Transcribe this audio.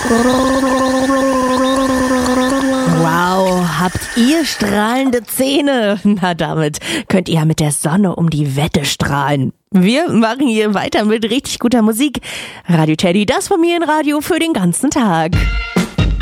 Wow, habt ihr strahlende Zähne? Na, damit könnt ihr mit der Sonne um die Wette strahlen. Wir machen hier weiter mit richtig guter Musik. Radio Teddy, das Familienradio für den ganzen Tag.